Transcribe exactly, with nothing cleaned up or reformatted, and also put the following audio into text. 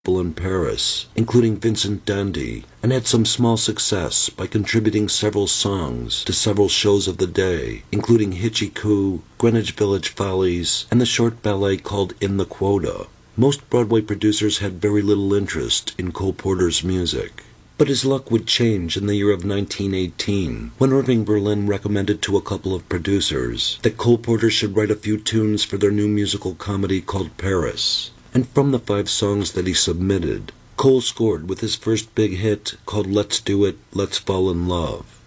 in Paris, including Vincent Dandy, and had some small success by contributing several songs to several shows of the day, including Hitchy Coo, Greenwich Village Follies, and the short ballet called In the Quota. Most Broadway producers had very little interest in Cole Porter's music. But his luck would change in the year of nineteen eighteen, when Irving Berlin recommended to a couple of producers that Cole Porter should write a few tunes for their new musical comedy called Paris. And from the five songs that he submitted, Cole scored with his first big hit called Let's Do It, Let's Fall in Love.